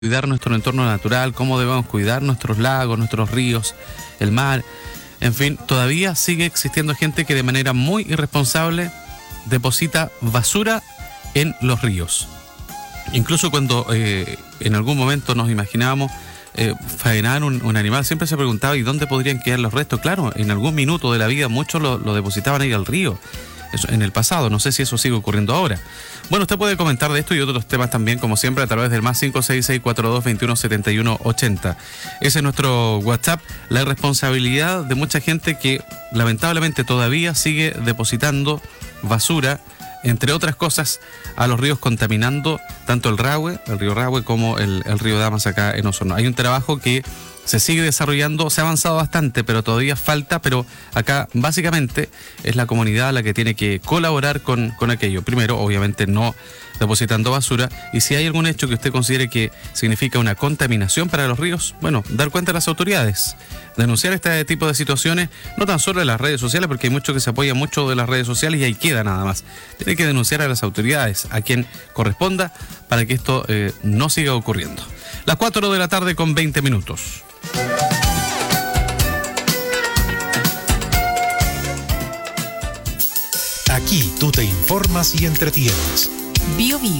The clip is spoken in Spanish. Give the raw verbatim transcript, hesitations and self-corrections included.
cuidar nuestro entorno natural, cómo debemos cuidar nuestros lagos, nuestros ríos, el mar. En fin, todavía sigue existiendo gente que de manera muy irresponsable deposita basura en los ríos. Incluso cuando eh, en algún momento nos imaginábamos eh, faenar un, un animal, siempre se preguntaba ¿y dónde podrían quedar los restos? Claro, en algún minuto de la vida muchos lo, lo depositaban ahí al río. Eso, en el pasado, no sé si eso sigue ocurriendo ahora. Bueno, usted puede comentar de esto y otros temas también, como siempre, a través del más cinco seis seis cuatro dos dos uno siete uno ocho cero. Ese es nuestro WhatsApp. La irresponsabilidad de mucha gente que lamentablemente todavía sigue depositando basura, entre otras cosas, a los ríos, contaminando tanto el Rahue, el río Rahue, como el, el río Damas acá en Osorno. Hay un trabajo que se sigue desarrollando, se ha avanzado bastante, pero todavía falta, pero acá básicamente es la comunidad la que tiene que colaborar con, con aquello. Primero, obviamente no depositando basura, y si hay algún hecho que usted considere que significa una contaminación para los ríos, bueno, dar cuenta a las autoridades, denunciar este tipo de situaciones, no tan solo en las redes sociales, porque hay muchos que se apoyan mucho de las redes sociales y ahí queda nada más. Tiene que denunciar a las autoridades, a quien corresponda, para que esto eh, no siga ocurriendo. Las cuatro de la tarde con veinte minutos. Aquí tú te informas y entretienes. Bio Bio.